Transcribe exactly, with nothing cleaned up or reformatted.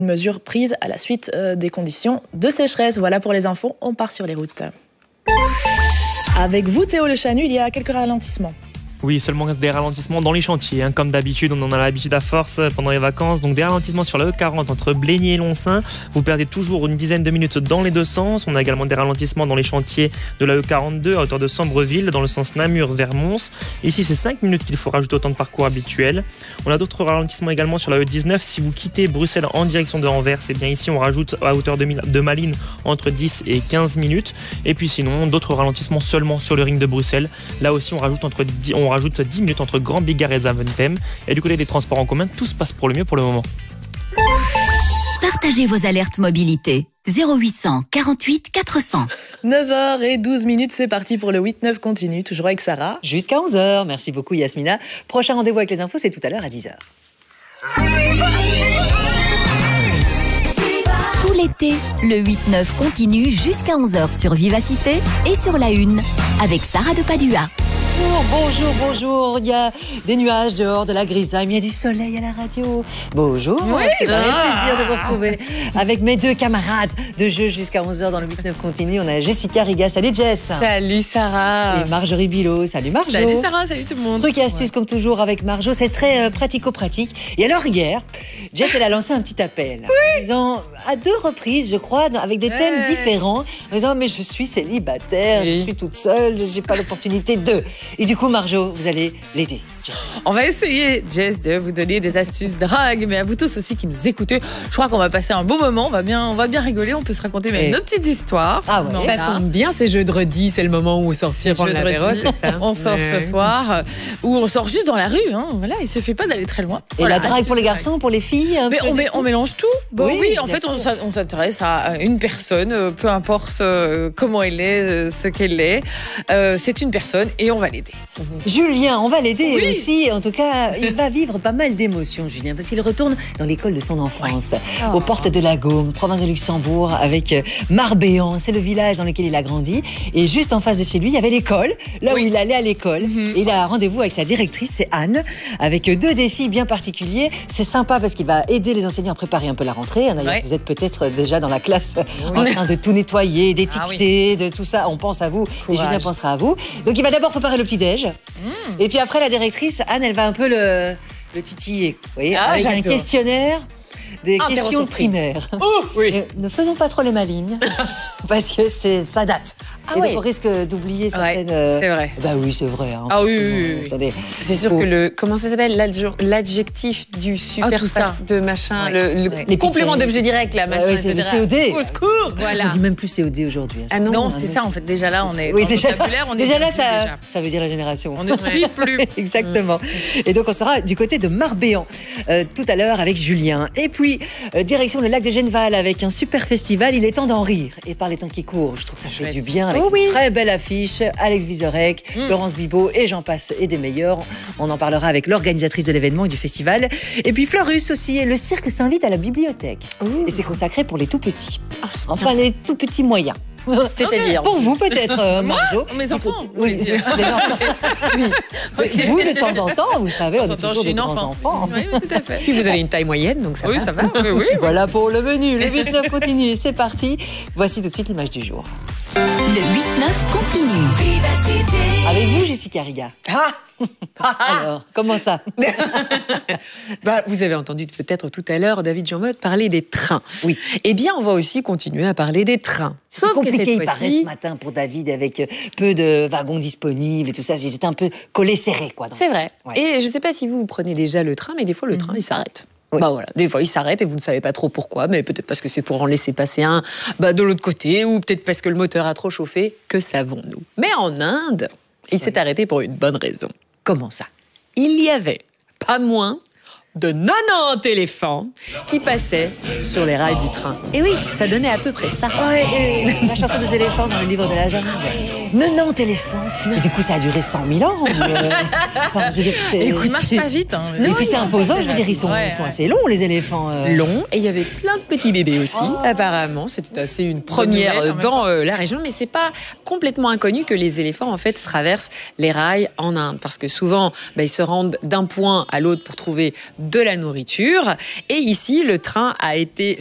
Mesures prises à la suite euh, des conditions de sécheresse. Voilà pour les infos, on part sur les routes. Avec vous Théo Le Chanu, il y a quelques ralentissements. Oui, seulement des ralentissements dans les chantiers. Hein. Comme d'habitude, on en a l'habitude à force pendant les vacances. Donc des ralentissements sur la E quarante entre Blénier et Lonsin. Vous perdez toujours une dizaine de minutes dans les deux sens. On a également des ralentissements dans les chantiers de la E quarante-deux à hauteur de Sambreville, dans le sens Namur vers Mons. Ici, c'est cinq minutes qu'il faut rajouter au temps de parcours habituel. On a d'autres ralentissements également sur la E dix-neuf. Si vous quittez Bruxelles en direction de Anvers, c'est bien ici, on rajoute à hauteur de, de Malines entre dix et quinze minutes. Et puis sinon, d'autres ralentissements seulement sur le ring de Bruxelles. Là aussi, on rajoute entre dix, on rajoute dix minutes entre Grand Bigard et Zaventem. Et du côté des transports en commun, tout se passe pour le mieux pour le moment. Partagez vos alertes mobilité. zéro huit cent quarante-huit quatre cents. neuf heures douze minutes, c'est parti pour le huit neuf continue, toujours avec Sarah. Jusqu'à onze heures. Merci beaucoup Yasmina. Prochain rendez-vous avec les infos, c'est tout à l'heure à dix heures. Tout l'été, le huit neuf continue jusqu'à onze heures sur Vivacité et sur La Une avec Sarah de Padua. Bonjour, bonjour. Il y a des nuages dehors, de la grisaille, mais il y a du soleil à la radio. Bonjour, oui, c'est un ah. plaisir de vous retrouver avec mes deux camarades de jeu jusqu'à onze heures dans le huit neuf continue. On a Jessica Riga, salut Jess. Salut Sarah. Et Marjorie Bilot, salut Marjo. Salut Sarah, salut tout le monde. Truc et astuce ouais. comme toujours avec Marjo, c'est très euh, pratico-pratique. Et alors hier, Jess, elle a lancé un petit appel. Oui. En disant, à deux reprises, je crois, avec des thèmes ouais. différents, en disant, mais je suis célibataire, oui. je suis toute seule, j'ai pas l'opportunité de... Et du coup, Marjo, vous allez l'aider. Jess. On va essayer, Jess, de vous donner des astuces drague, mais à vous tous aussi qui nous écoutez, je crois qu'on va passer un bon moment, on va bien, on va bien rigoler, on peut se raconter même Et... nos petites histoires. Ah ouais. Ça tombe bien, c'est jeudi, c'est le moment où on sort prendre l'apéro, c'est ça. On sort ouais. ce soir, ou on sort juste dans la rue, hein. Voilà, il suffit pas d'aller très loin. Et voilà, la drague pour les garçons, pour les filles mais on, mé on mélange tout. Bon, oui, oui, en fait, sûr. on s'intéresse à une personne, peu importe comment elle est, ce qu'elle est. Euh, c'est une personne et on va l'aider. Julien, on va l'aider oui. aussi. En tout cas, il va vivre pas mal d'émotions, Julien, parce qu'il retourne dans l'école de son enfance, ouais. oh. aux portes de la Gaume, province de Luxembourg, avec Marbéan. C'est le village dans lequel il a grandi. Et juste en face de chez lui, il y avait l'école, là oui. où il allait à l'école. Mm-hmm. Et il a rendez-vous avec sa directrice, c'est Anne, avec deux défis bien particuliers. C'est sympa parce qu'il va aider les enseignants à préparer un peu la rentrée. Ouais. Vous êtes peut-être déjà dans la classe oui. en train de tout nettoyer, d'étiqueter, ah, oui. de tout ça. On pense à vous Courage. Et Julien pensera à vous. Donc il va d'abord préparer le petit-déj. Mm. Et puis après, la directrice, Anne, elle va un peu le, le titiller. Vous voyez, ah, avec un questionnaire, des ah, questions primaires. Oh, oui. Et ne faisons pas trop les malignes, parce que ça date. Ah, et oui. donc on risque d'oublier certaines... Ouais, c'est vrai. Bah oui, c'est vrai. Hein. Ah oui, oui, oui. Attendez. C'est sûr que le... Comment ça s'appelle? L'adjectif du superface ah, de machin. Ouais. Le, le, ouais. Les compléments d'objet direct, là, machin. Ah, oui, c'est le C O D. Au secours. Voilà. On dit même plus C O D aujourd'hui. Ah non, non c'est ça, en fait. Déjà là, on est oui, dans déjà le vocabulaire. On est déjà là, ça, déjà. ça veut dire la génération. On ne suit plus. Exactement. Et donc, on sera du côté de Marbéan euh, tout à l'heure avec Julien. Et puis, euh, direction le lac de Genneval avec un super festival. Il est temps d'en rire. Et par les temps qui courent, je trouve que ça fait du bien avec une très belle affiche, Alex Vizorek, mmh. Laurence Bibot et j'en passe et des meilleurs. On en parlera avec l'organisatrice de l'événement et du festival. Et puis Fleurus aussi, et le cirque s'invite à la bibliothèque. Ouh. Et c'est consacré pour les tout petits. Oh, enfin, les tout petits moyens. C'est-à-dire pour vous peut-être, euh, Marjo. Mes enfants. Oui, les enfants. Oui. Okay. Vous de temps en temps, vous savez, on est toujours des grands enfants. Oui, oui, tout à fait. Puis vous avez une taille moyenne, donc ça oui, va. ça va. Oui, oui. Voilà pour le menu. Le huit neuf continue. C'est parti. Voici tout de suite l'image du jour. Le huit neuf continue. Vivacité. Avec vous, Jessica Riga. Ah. Alors, comment ça? Bah, vous avez entendu peut-être tout à l'heure David Jean-Motte parler des trains. Oui. Eh bien, on va aussi continuer à parler des trains. Sauf compliqué, que cette il paraît ce matin pour David avec peu de wagons disponibles et tout ça. C'était un peu collé serré, quoi. C'est vrai. Ouais. Et je ne sais pas si vous, vous prenez déjà le train, mais des fois, le train, mm-hmm. il s'arrête. Oui. Bah voilà, des fois il s'arrête et vous ne savez pas trop pourquoi, mais peut-être parce que c'est pour en laisser passer un bah, de l'autre côté, ou peut-être parce que le moteur a trop chauffé. Que savons-nous? Mais en Inde, il s'est oui. arrêté pour une bonne raison. Comment ça? Il y avait pas moins de quatre-vingt-dix éléphants qui passaient sur les rails du train. Et oui, ça donnait à peu près ça. Ouais, la chanson des éléphants dans le livre de la jungle. quatre-vingt-dix éléphants. Et du coup, ça a duré cent mille ans. Mais, euh, enfin, je veux dire, c'est- Écoute, il marche pas vite. Hein. Et puis c'est imposant, je veux dire, ils sont, Ouais, ils sont ouais. assez longs, les éléphants. euh. Long, et il y avait plein de petits bébés aussi, apparemment. C'était assez une première nouvelle, en même dans euh, la région, mais c'est pas complètement inconnu que les éléphants en fait traversent les rails en Inde, parce que souvent, bah, ils se rendent d'un point à l'autre pour trouver de la nourriture. Et ici, le train a été